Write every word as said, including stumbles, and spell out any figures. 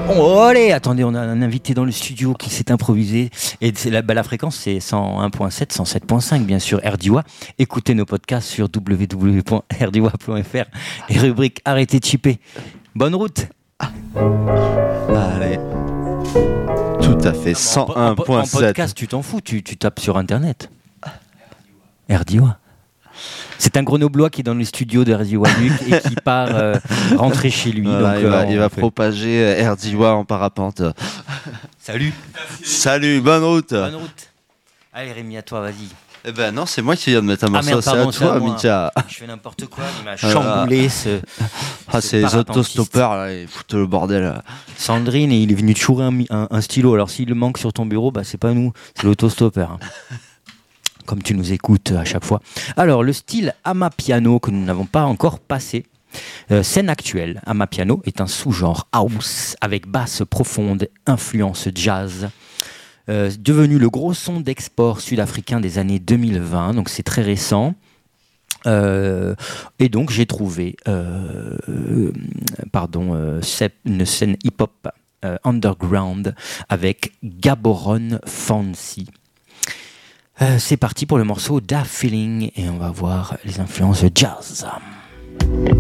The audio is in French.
Oh, allez, attendez, on a un invité dans le studio qui s'est improvisé. Et c'est la, bah, la fréquence, c'est cent un virgule sept, cent sept virgule cinq, bien sûr, R D I W A. Écoutez nos podcasts sur w w w point r d i w a point f r et rubrique Arrêtez de chipper. Bonne route. Allez. Tout à fait, cent un virgule sept. En podcast, tu t'en fous, tu, tu tapes sur Internet. R D I W A. C'est un Grenoblois qui est dans les studios de R D I W A Luc et qui part euh, rentrer chez lui. Voilà, donc, il va, euh, il va fait... propager R D I W A en parapente. Salut. Salut, bonne route. Bonne route. Allez Rémi, à toi, vas-y. Eh ben non, c'est moi qui viens de mettre un morceau. Ah merde, pardon, c'est à toi, Mika. Je fais n'importe quoi, il m'a chamboulé ce. Ah, ce c'est les parapentiste. autostoppeurs, là, ils foutent le bordel. Là. Sandrine, et il est venu te chourer un, un, un stylo. Alors s'il le manque sur ton bureau, bah, c'est pas nous, c'est l'autostoppeur. Hein. Comme tu nous écoutes à chaque fois. Alors, le style Amapiano que nous n'avons pas encore passé. Euh, scène actuelle, Amapiano est un sous-genre house avec basse profonde, influence jazz. Euh, devenu le gros son d'export sud-africain des années deux mille vingt, donc c'est très récent. Euh, et donc j'ai trouvé euh, euh, pardon, euh, une scène hip-hop euh, underground avec Gaborone Fancy. Euh, c'est parti pour le morceau Da Feeling et on va voir les influences jazz.